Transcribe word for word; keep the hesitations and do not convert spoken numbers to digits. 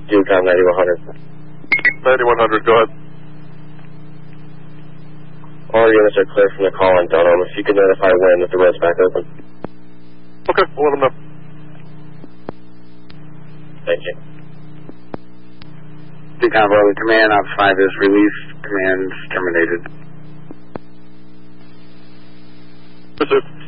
Ducom ninety-one hundred. ninety-one hundred, go ahead. All units are clear from the call on Dunham. If you could notify Wynn that the road's back open. Okay, we'll let them know. Thank you. Ducom Bravo Command, Ops five is released. Command terminated. Pursuit.